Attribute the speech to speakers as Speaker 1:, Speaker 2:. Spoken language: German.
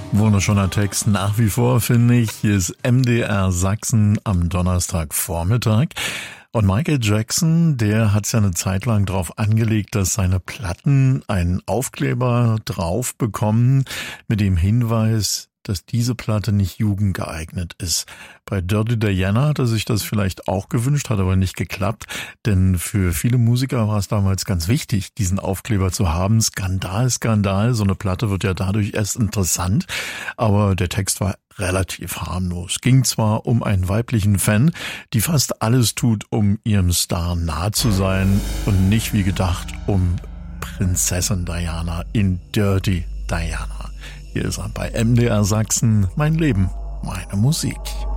Speaker 1: Wunderschöner Text nach wie vor, finde ich. Hier ist MDR Sachsen am Donnerstagvormittag. Und Michael Jackson, der hat's ja eine Zeit lang drauf angelegt, dass seine Platten einen Aufkleber drauf bekommen mit dem Hinweis, dass diese Platte nicht jugendgeeignet ist. Bei Dirty Diana hat er sich das vielleicht auch gewünscht, hat aber nicht geklappt, denn für viele Musiker war es damals ganz wichtig, diesen Aufkleber zu haben. Skandal, Skandal, so eine Platte wird ja dadurch erst interessant, aber der Text war relativ harmlos. Ging zwar um einen weiblichen Fan, die fast alles tut, um ihrem Star nah zu sein und nicht wie gedacht um Prinzessin Diana in Dirty Diana. Hier ist er bei MDR Sachsen, mein Leben, meine Musik.